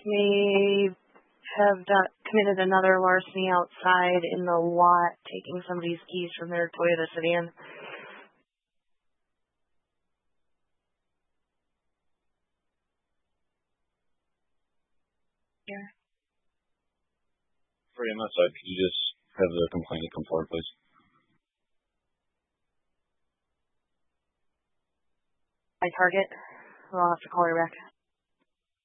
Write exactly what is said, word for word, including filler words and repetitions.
may have done, committed another larceny outside in the lot, taking somebody's keys from their Toyota sedan. Yeah. For M S I, could you just have the complainant come forward, please? My target. I'll have to call her back.